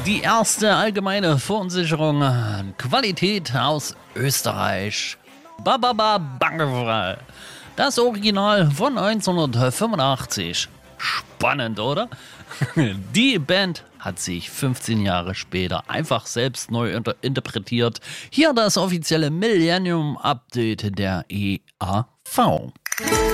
Die erste allgemeine Verunsicherung. Qualität aus Österreich. Bangefrei. Das Original von 1985. Spannend, oder? Die Band hat sich 15 Jahre später einfach selbst neu interpretiert. Hier das offizielle Millennium Update der EAV.